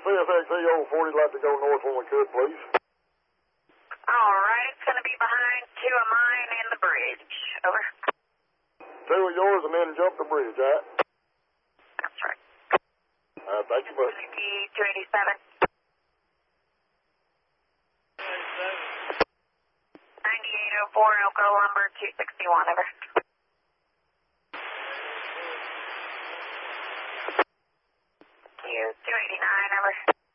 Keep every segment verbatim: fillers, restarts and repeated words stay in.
C S X E oh forty, like to go north when we could, please. All right, it's going to be behind two of mine and the bridge. Over. Two of yours and then jump the bridge, all right? That's right. Uh, thank you much. two eighty-seven. ninety-eight oh four, Elko Lumber, two sixty-one, over. two eighty-nine, over.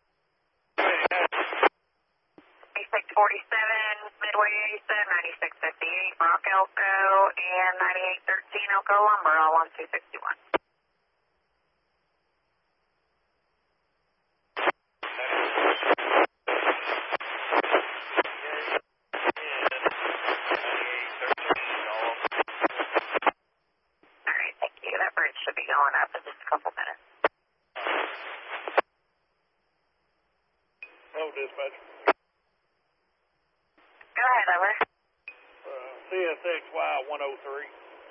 ninety-six forty-seven, Midway eighty-seven, ninety-six fifty-eight, Brock Elko, and ninety-eight thirteen, Elko Lumber, all on two sixty-one. All right, thank you. That bridge should be going up in just a couple minutes. Hello, dispatch. Go ahead, over. Uh, C S X Y one oh three.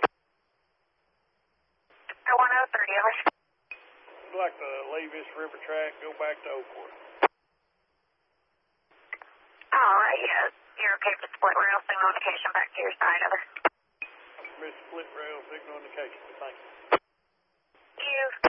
one oh three, over. I'd like to leave this river track, go back to Oakwood. All right, yes. You're okay with split rail signal indication back to your side, over. Miss Split Rail Signal Indication, thank you. You.